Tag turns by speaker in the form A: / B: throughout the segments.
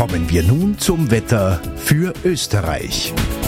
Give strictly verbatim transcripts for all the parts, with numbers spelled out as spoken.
A: Kommen wir nun zum Wetter für Österreich.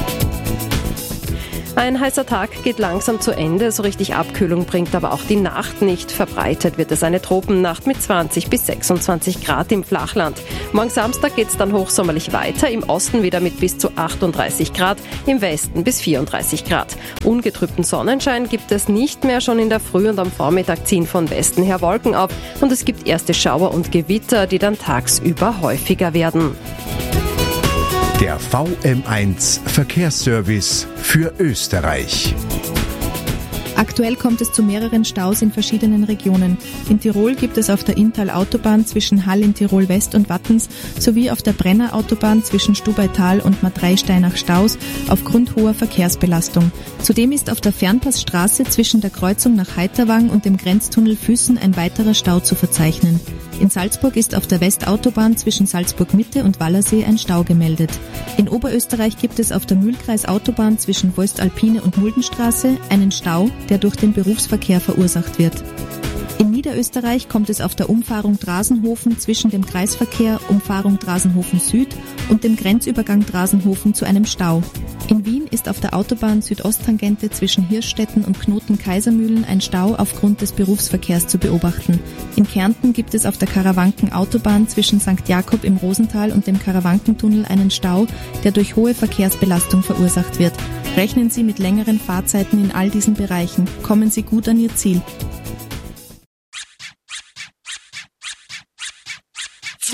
B: Ein heißer Tag geht langsam zu Ende, so richtig Abkühlung bringt aber auch die Nacht nicht. Verbreitet wird es eine Tropennacht mit zwanzig bis sechsundzwanzig Grad im Flachland. Morgen Samstag geht es dann hochsommerlich weiter, im Osten wieder mit bis zu achtunddreißig Grad, im Westen bis vierunddreißig Grad. Ungetrübten Sonnenschein gibt es nicht mehr, schon in der Früh und am Vormittag ziehen von Westen her Wolken auf und es gibt erste Schauer und Gewitter, die dann tagsüber häufiger werden.
A: Der V M eins Verkehrsservice für Österreich.
C: Aktuell kommt es zu mehreren Staus in verschiedenen Regionen. In Tirol gibt es auf der Inntal-Autobahn zwischen Hall in Tirol West und Wattens sowie auf der Brenner-Autobahn zwischen Stubaital und Madrei-Steinach Staus aufgrund hoher Verkehrsbelastung. Zudem ist auf der Fernpassstraße zwischen der Kreuzung nach Heiterwang und dem Grenztunnel Füssen ein weiterer Stau zu verzeichnen. In Salzburg ist auf der Westautobahn zwischen Salzburg-Mitte und Wallersee ein Stau gemeldet. In Oberösterreich gibt es auf der Mühlkreisautobahn zwischen Voest-Alpine und Muldenstraße einen Stau, der durch den Berufsverkehr verursacht wird. In Niederösterreich kommt es auf der Umfahrung Drasenhofen zwischen dem Kreisverkehr Umfahrung Drasenhofen Süd und dem Grenzübergang Drasenhofen zu einem Stau. In Wien ist auf der Autobahn Südosttangente zwischen Hirschstetten und Knoten-Kaisermühlen ein Stau aufgrund des Berufsverkehrs zu beobachten. In Kärnten gibt es auf der Karawanken-Autobahn zwischen Sankt Jakob im Rosental und dem Karawankentunnel einen Stau, der durch hohe Verkehrsbelastung verursacht wird. Rechnen Sie mit längeren Fahrzeiten in all diesen Bereichen. Kommen Sie gut an Ihr Ziel.